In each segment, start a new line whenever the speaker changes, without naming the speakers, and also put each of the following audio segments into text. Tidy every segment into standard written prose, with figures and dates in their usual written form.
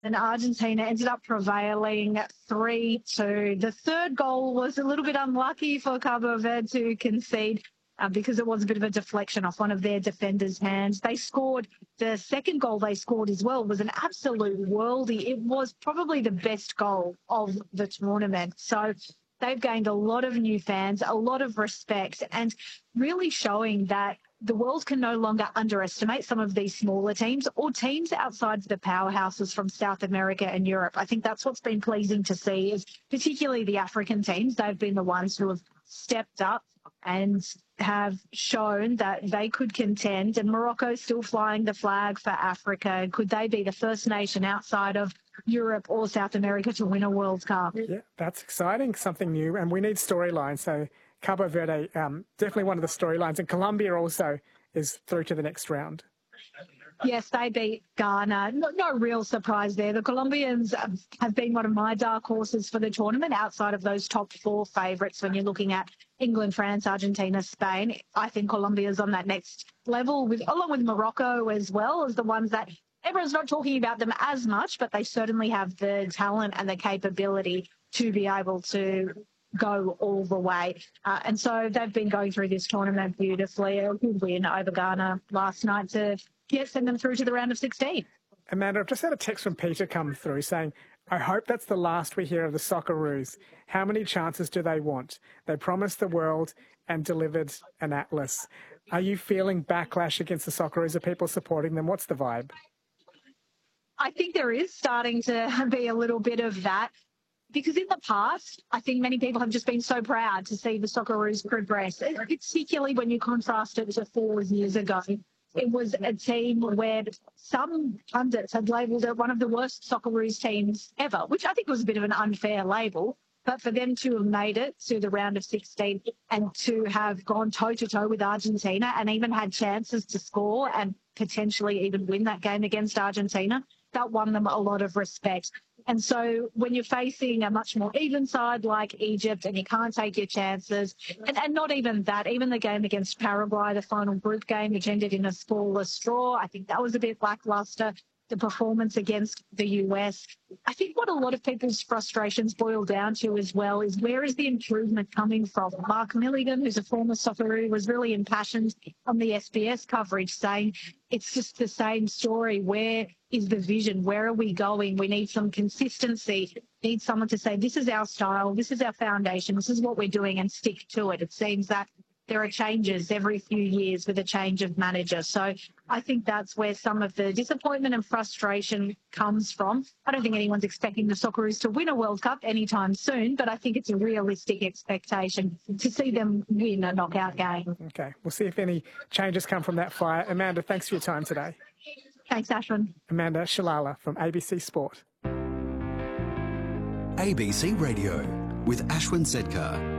and Argentina ended up prevailing 3-2. The third goal was a little bit unlucky for Cabo Verde to concede because it was a bit of a deflection off one of their defenders' hands. They scored, the second goal they scored as well was an absolute worldie. It was probably the best goal of the tournament. So they've gained a lot of new fans, a lot of respect, and really showing that the world can no longer underestimate some of these smaller teams or teams outside of the powerhouses from South America and Europe. I think that's what's been pleasing to see, is particularly the African teams. They've been the ones who have stepped up and have shown that they could contend. And Morocco's still flying the flag for Africa. Could they be the first nation outside of Europe or South America to win a World Cup?
Yeah, that's exciting, something new. And we need storylines. So Cabo Verde, definitely one of the storylines. And Colombia also is through to the next round.
Yes, they beat Ghana. No real surprise there. The Colombians have been one of my dark horses for the tournament outside of those top four favourites when you're looking at England, France, Argentina, Spain. I think Colombia's on that next level, along with Morocco as well, as the ones that everyone's not talking about them as much, but they certainly have the talent and the capability to be able to go all the way. And so they've been going through this tournament beautifully. A good win over Ghana last night to send them through to the round of 16.
Amanda, I've just had a text from Peter come through saying, I hope that's the last we hear of the Socceroos. How many chances do they want? They promised the world and delivered an Atlas. Are you feeling backlash against the Socceroos? Are people supporting them? What's the vibe?
I think there is starting to be a little bit of that, because in the past, I think many people have just been so proud to see the Socceroos progress, particularly when you contrast it to 4 years ago. It was a team where some pundits had labelled it one of the worst Socceroos teams ever, which I think was a bit of an unfair label. But for them to have made it to the round of 16 and to have gone toe-to-toe with Argentina and even had chances to score and potentially even win that game against Argentina, that won them a lot of respect. And so when you're facing a much more even side like Egypt and you can't take your chances, and not even that, even the game against Paraguay, the final group game, which ended in a scoreless draw, I think that was a bit lacklustre. The performance against the US. I think what a lot of people's frustrations boil down to as well is, where is the improvement coming from? Mark Milligan, who's a former Socceroo, was really impassioned on the SBS coverage, saying it's just the same story. Where is the vision? Where are we going? We need some consistency. We need someone to say, this is our style, this is our foundation, this is what we're doing, and stick to it. It seems that there are changes every few years with a change of manager. So I think that's where some of the disappointment and frustration comes from. I don't think anyone's expecting the Socceroos to win a World Cup anytime soon, but I think it's a realistic expectation to see them win a knockout game.
Okay, we'll see if any changes come from that fire. Amanda, thanks for your time today.
Thanks, Ashwin.
Amanda Shalala from ABC Sport.
ABC Radio with Ashwin Sedkar.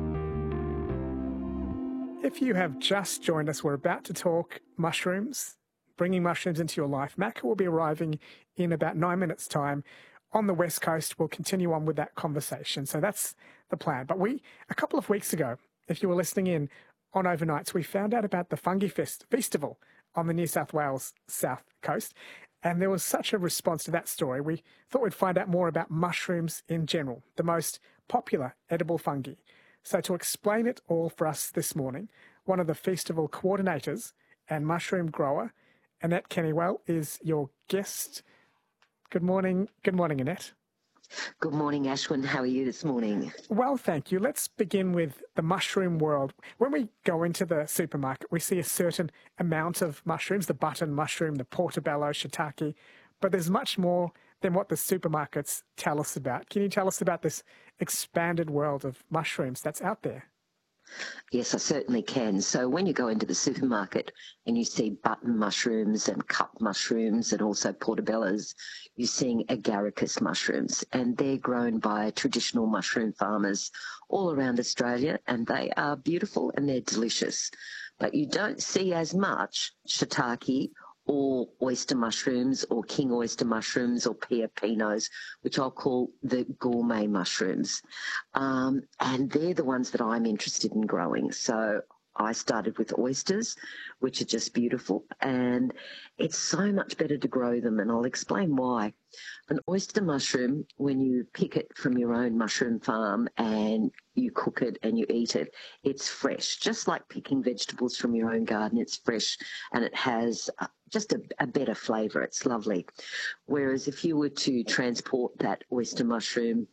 If you have just joined us, we're about to talk mushrooms, bringing mushrooms into your life. Macca will be arriving in about 9 minutes' time on the West Coast. We'll continue on with that conversation. So that's the plan. But a couple of weeks ago, if you were listening in on Overnights, we found out about the Fungi Festival on the New South Wales South Coast. And there was such a response to that story. We thought we'd find out more about mushrooms in general, the most popular edible fungi. So to explain it all for us this morning, one of the festival coordinators and mushroom grower, Annette Kennywell, is your guest. Good morning. Good morning, Annette.
Good morning, Ashwin. How are you this morning?
Well, thank you. Let's begin with the mushroom world. When we go into the supermarket, we see a certain amount of mushrooms, the button mushroom, the portobello, shiitake, but there's much more than what the supermarkets tell us about. Can you tell us about this expanded world of mushrooms that's out there?
Yes, I certainly can. So when you go into the supermarket and you see button mushrooms and cup mushrooms and also portobellos, you're seeing agaricus mushrooms, and they're grown by traditional mushroom farmers all around Australia, and they are beautiful and they're delicious. But you don't see as much shiitake or oyster mushrooms or king oyster mushrooms or pepinos, which I'll call the gourmet mushrooms. And they're the ones that I'm interested in growing. So I started with oysters, which are just beautiful, and it's so much better to grow them, and I'll explain why. An oyster mushroom, when you pick it from your own mushroom farm and you cook it and you eat it, it's fresh. Just like picking vegetables from your own garden, it's fresh and it has just a better flavour. It's lovely. Whereas if you were to transport that oyster mushroom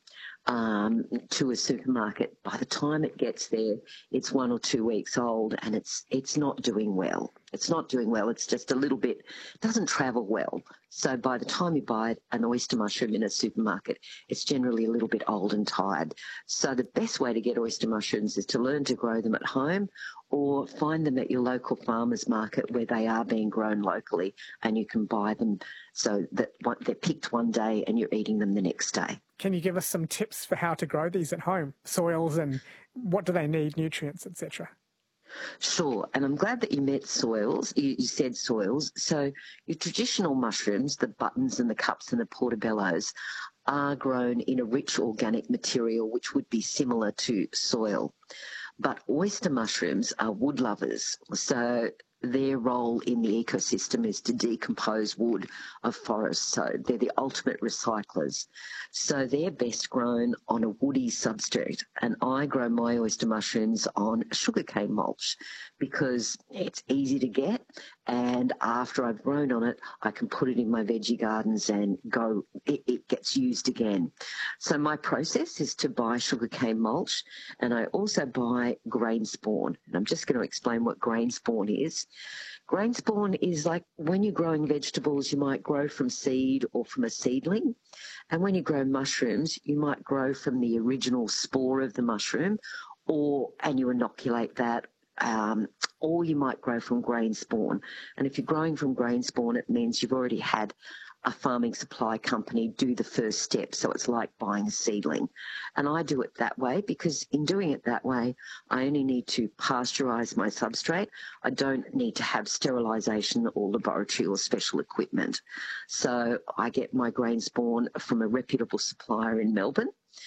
to a supermarket, by the time it gets there, it's 1 or 2 weeks old, and it's not doing well. It's not doing well. It's just a little bit, doesn't travel well. So by the time you buy an oyster mushroom in a supermarket, it's generally a little bit old and tired. So the best way to get oyster mushrooms is to learn to grow them at home, or find them at your local farmers market where they are being grown locally, and you can buy them so that they're picked one day and you're eating them the next day.
Can you give us some tips for how to grow these at home? Soils and what do they need, nutrients, etc.?
Sure, and I'm glad that you met soils. You said soils. So your traditional mushrooms, the buttons and the cups and the portobellos, are grown in a rich organic material which would be similar to soil. But oyster mushrooms are wood lovers, so their role in the ecosystem is to decompose wood of forests. So they're the ultimate recyclers. So they're best grown on a woody substrate. And I grow my oyster mushrooms on sugarcane mulch because it's easy to get. And after I've grown on it, I can put it in my veggie gardens and it gets used again. So my process is to buy sugarcane mulch, and I also buy grain spawn. And I'm just going to explain what grain spawn is. Grain spawn is like when you're growing vegetables, you might grow from seed or from a seedling. And when you grow mushrooms, you might grow from the original spore of the mushroom, and you inoculate that. Or you might grow from grain spawn. And if you're growing from grain spawn, it means you've already had a farming supply company do the first step. So it's like buying a seedling. And I do it that way because in doing it that way, I only need to pasteurize my substrate. I don't need to have sterilisation or laboratory or special equipment. So I get my grain spawn from a reputable supplier in Melbourne.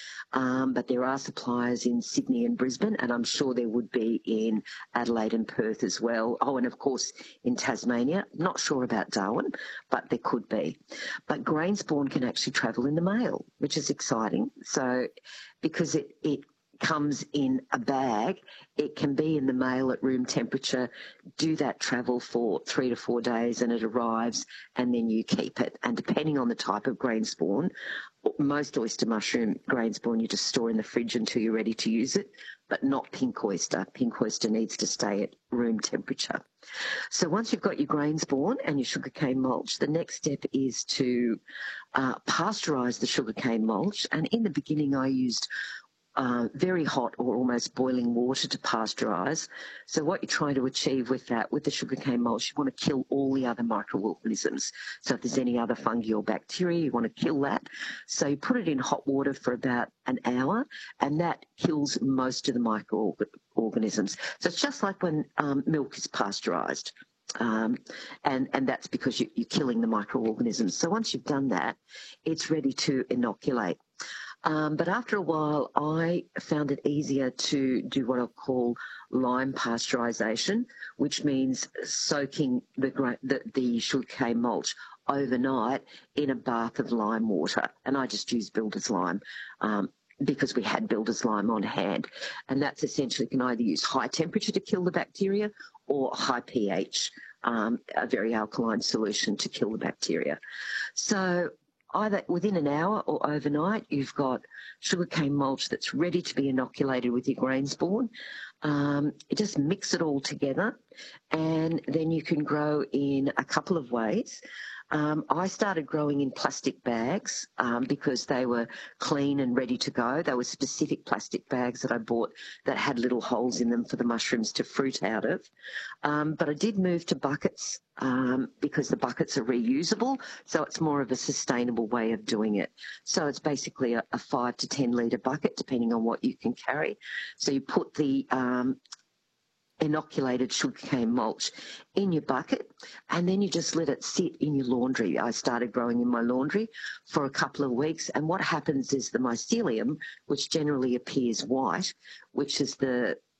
But there are suppliers in Sydney and Brisbane, and I'm sure there would be in Adelaide and Perth as well. Oh, and of course in Tasmania. Not sure about Darwin, but there could be. But grain spawn can actually travel in the mail, which is exciting. So because it comes in a bag, it can be in the mail at room temperature, do that travel for 3 to 4 days, and it arrives, and then you keep it. And depending on the type of grain spawn, most oyster mushroom grain spawn you just store in the fridge until you're ready to use it, but not pink oyster. Pink oyster needs to stay at room temperature. So once you've got your grain spawn and your sugarcane mulch, the next step is to pasteurise the sugarcane mulch. And in the beginning I used very hot or almost boiling water to pasteurise. So what you're trying to achieve with that, with the sugarcane mulch, you want to kill all the other microorganisms. So if there's any other fungi or bacteria, you want to kill that. So you put it in hot water for about an hour, and that kills most of the microorganisms. So it's just like when milk is pasteurised. And that's because you're killing the microorganisms. So once you've done that, it's ready to inoculate. But after a while, I found it easier to do what I'll call lime pasteurisation, which means soaking the sugarcane mulch overnight in a bath of lime water. And I just use Builder's Lime because we had Builder's Lime on hand. And that's essentially, you can either use high temperature to kill the bacteria or high pH, a very alkaline solution to kill the bacteria. So either within an hour or overnight, you've got sugarcane mulch that's ready to be inoculated with your grain spawn. You just mix it all together, and then you can grow in a couple of ways. I started growing in plastic bags because they were clean and ready to go. They were specific plastic bags that I bought that had little holes in them for the mushrooms to fruit out of. But I did move to buckets because the buckets are reusable, so it's more of a sustainable way of doing it. So it's basically a 5 to 10 litre bucket, depending on what you can carry. So you put the inoculated sugarcane mulch in your bucket, and then you just let it sit in your laundry. I started growing in my laundry for a couple of weeks, and what happens is the mycelium, which generally appears white, which is the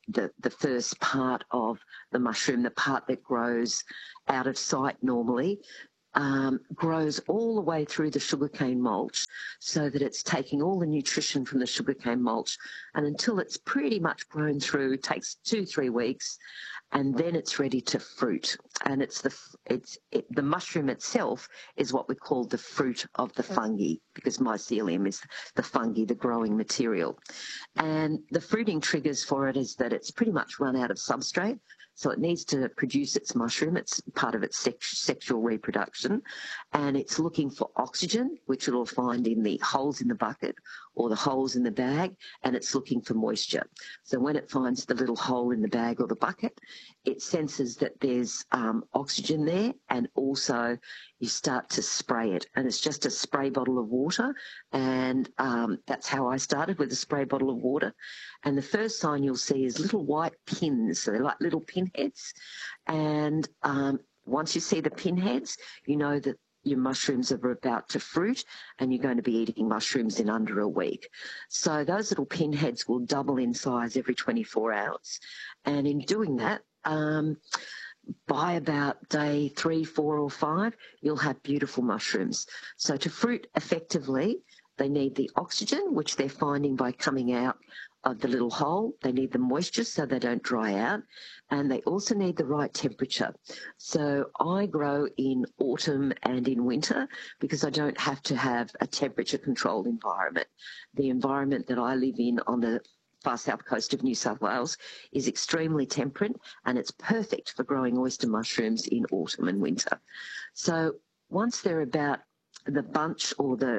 the first part of the mushroom, the part that grows out of sight normally, grows all the way through the sugarcane mulch, so that it's taking all the nutrition from the sugarcane mulch, and until it's pretty much grown through, it takes 2-3 weeks, and then it's ready to fruit. And the mushroom itself is what we call the fruit of the fungi, because mycelium is the fungi, the growing material. And the fruiting triggers for it is that it's pretty much run out of substrate, so it needs to produce its mushroom. It's part of its sexual reproduction, and it's looking for oxygen, which it'll find in the holes in the bucket or the holes in the bag, and it's looking for moisture. So when it finds the little hole in the bag or the bucket, it senses that there's oxygen there, and also you start to spray it. And it's just a spray bottle of water, and that's how I started, with a spray bottle of water. And the first sign you'll see is little white pins. So they're like little pinheads. And once you see the pinheads, you know that your mushrooms are about to fruit, and you're going to be eating mushrooms in under a week. So those little pinheads will double in size every 24 hours. And in doing that, by about day 3, 4 or 5, you'll have beautiful mushrooms. So to fruit effectively, they need the oxygen, which they're finding by coming out of the little hole. They need the moisture so they don't dry out, and they also need the right temperature. So I grow in autumn and in winter because I don't have to have a temperature controlled environment. The environment that I live in on the far south coast of New South Wales is extremely temperate, and it's perfect for growing oyster mushrooms in autumn and winter. So once they're about, the bunch or the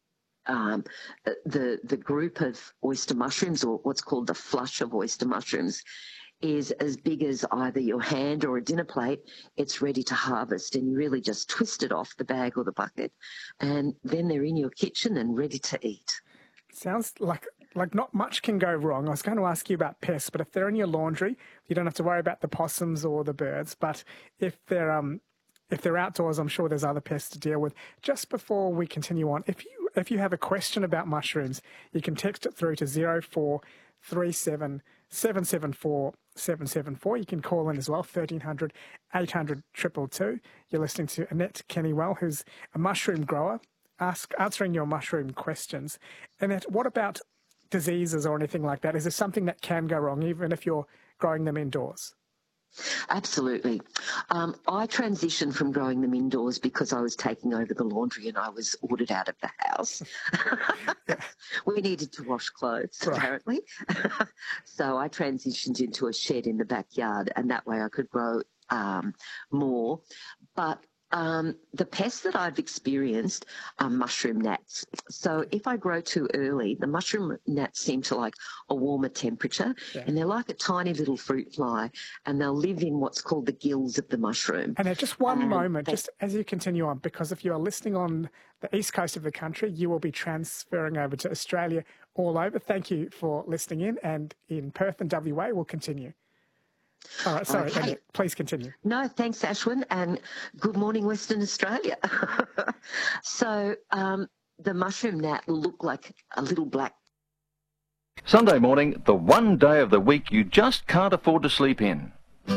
group of oyster mushrooms, or what's called the flush of oyster mushrooms, is as big as either your hand or a dinner plate, it's ready to harvest, and you really just twist it off the bag or the bucket, and then they're in your kitchen and ready to eat.
Sounds like not much can go wrong. I was going to ask you about pests, but if they're in your laundry, you don't have to worry about the possums or the birds. But if they're outdoors, I'm sure there's other pests to deal with. Just before we continue on, if you have a question about mushrooms, you can text it through to 0437 774 774. You can call in as well, 1300 800 222. You're listening to Annette Kennywell, who's a mushroom grower, answering your mushroom questions. Annette, what about diseases or anything like that? Is there something that can go wrong even if you're growing them indoors?
Absolutely. I transitioned from growing them indoors because I was taking over the laundry and I was ordered out of the house. We needed to wash clothes, apparently. So I transitioned into a shed in the backyard, and that way I could grow more. But the pests that I've experienced are mushroom gnats. So if I grow too early, the mushroom gnats seem to like a warmer temperature, and they're like a tiny little fruit fly, and they'll live in what's called the gills of the mushroom.
And just one moment, just as you continue on, because if you are listening on the east coast of the country, you will be transferring over to Australia all over. Thank you for listening in, and in Perth and WA, we'll continue. All right, sorry, okay. Please continue.
No, thanks, Ashwin, and good morning, Western Australia. So the mushroom gnat will look like a little black.
Sunday morning, the one day of the week you just can't afford to sleep in.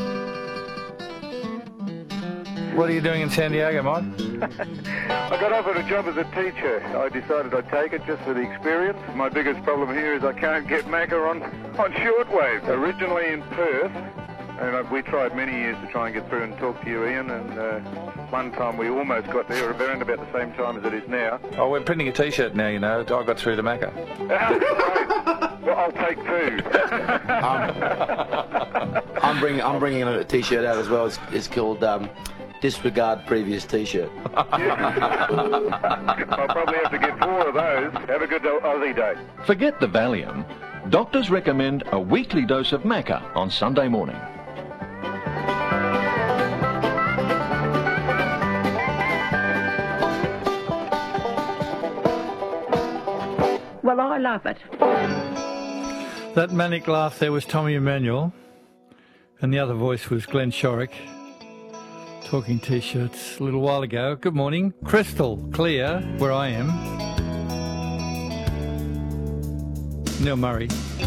What are you doing in San Diego, Mike?
I got offered a job as a teacher. I decided I'd take it just for the experience. My biggest problem here is I can't get Macca on shortwave. Originally in Perth, and we tried many years to try and get through and talk to you, Ian, and one time we almost got there around about the same time as it is now.
Oh, we're printing a T-shirt now, you know. I got through to Macca.
Great. Well, I'll take 2.
I'm bringing a T-shirt out as well. It's called Disregard Previous T-shirt.
I'll probably have to get 4 of those. Have a good Aussie day.
Forget the Valium. Doctors recommend a weekly dose of Macca on Sunday morning.
Well, I love it.
That manic laugh there was Tommy Emmanuel, and the other voice was Glenn Shorrock, talking T-shirts a little while ago. Good morning. Crystal clear where I am. Neil Murray.